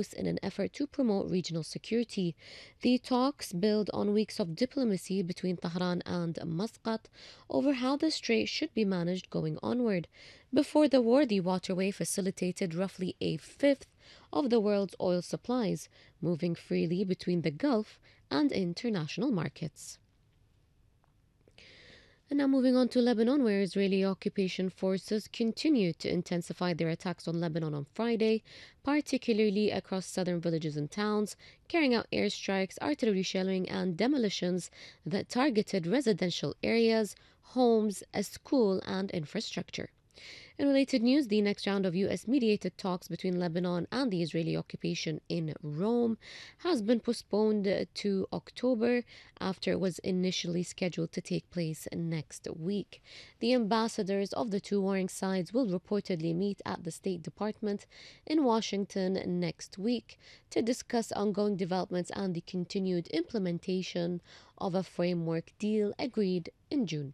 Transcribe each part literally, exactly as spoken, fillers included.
Hormuz in an effort to promote regional security. The talks build on weeks of diplomacy between Tehran and Muscat over how the strait should be managed going onward. Before the war, the waterway facilitated roughly a fifth of the world's oil supplies, moving freely between the Gulf and international markets. And now moving on to Lebanon, where Israeli occupation forces continue to intensify their attacks on Lebanon on Friday, particularly across southern villages and towns, carrying out airstrikes, artillery shelling, and demolitions that targeted residential areas, homes, a school, and infrastructure. In related news, the next round of U S mediated talks between Lebanon and the Israeli occupation in Rome has been postponed to October after it was initially scheduled to take place next week. The ambassadors of the two warring sides will reportedly meet at the State Department in Washington next week to discuss ongoing developments and the continued implementation of a framework deal agreed in June.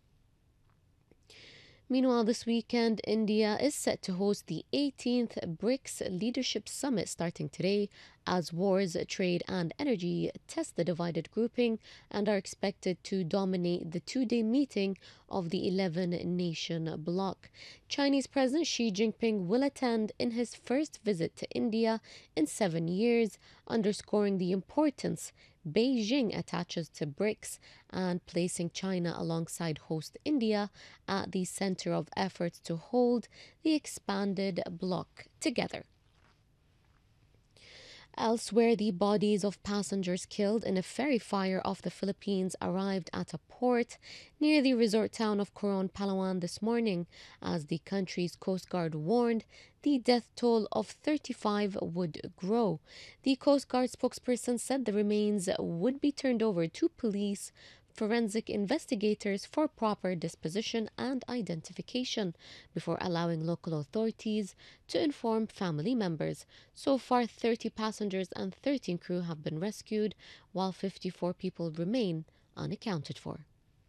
Meanwhile, this weekend, India is set to host the eighteenth BRICS Leadership Summit starting today, as wars, trade, and energy test the divided grouping and are expected to dominate the two-day meeting of the eleven-nation bloc. Chinese President Xi Jinping will attend in his first visit to India in seven years, underscoring the importance Beijing attaches to BRICS and placing China alongside host India at the center of efforts to hold the expanded bloc together. Elsewhere, the bodies of passengers killed in a ferry fire off the Philippines arrived at a port near the resort town of Coron, Palawan this morning, as the country's Coast Guard warned the death toll of thirty-five would grow. The Coast Guard spokesperson said the remains would be turned over to police forensic investigators for proper disposition and identification before allowing local authorities to inform family members. So far, thirty passengers and thirteen crew have been rescued, while fifty-four people remain unaccounted for.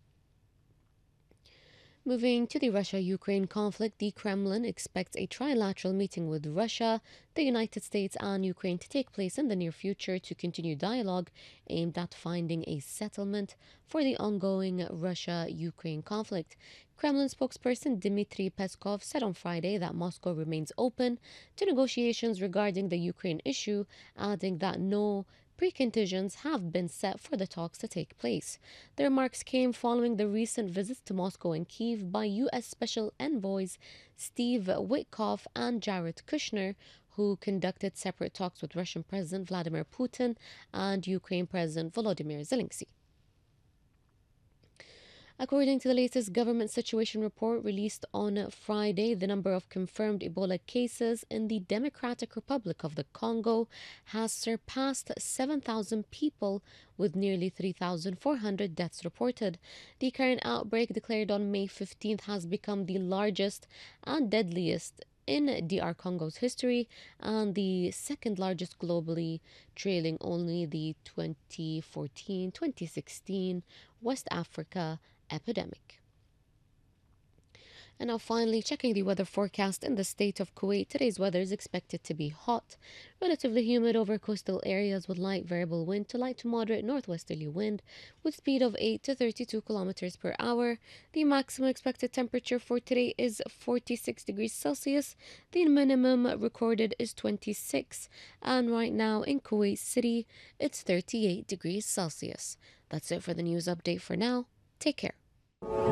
Moving to the Russia-Ukraine conflict, the Kremlin expects a trilateral meeting with Russia, the United States, and Ukraine to take place in the near future to continue dialogue aimed at finding a settlement for the ongoing Russia-Ukraine conflict. Kremlin spokesperson Dmitry Peskov said on Friday that Moscow remains open to negotiations regarding the Ukraine issue, adding that no preconditions have been set for the talks to take place. The remarks came following the recent visits to Moscow and Kyiv by U S Special Envoys Steve Witkoff and Jared Kushner, who conducted separate talks with Russian President Vladimir Putin and Ukraine President Volodymyr Zelensky. According to the latest government situation report released on Friday, the number of confirmed Ebola cases in the Democratic Republic of the Congo has surpassed seven thousand people, with nearly three thousand four hundred deaths reported. The current outbreak, declared on May fifteenth, has become the largest and deadliest in D R Congo's history and the second largest globally, trailing only the twenty fourteen twenty sixteen West Africa epidemic. And now finally, checking the weather forecast in the state of Kuwait. Today's weather is expected to be hot, relatively humid over coastal areas with light variable wind to light to moderate northwesterly wind with speed of eight to thirty-two kilometers per hour. The maximum expected temperature for today is forty-six degrees Celsius. The minimum recorded is twenty-six. And right now in Kuwait City, it's thirty-eight degrees Celsius. That's it for the news update for now. Take care.